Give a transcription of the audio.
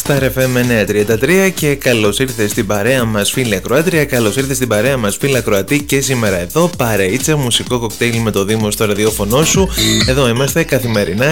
Star FM 933 και καλώς ήρθες στην παρέα μας φίλη ακροάτρια, καλώς ήρθες στην παρέα μας φίλη ακροατή και σήμερα εδώ παρείτσα μουσικό κοκτέιλ με το Δήμο στο ραδιόφωνο σου. Εδώ είμαστε καθημερινά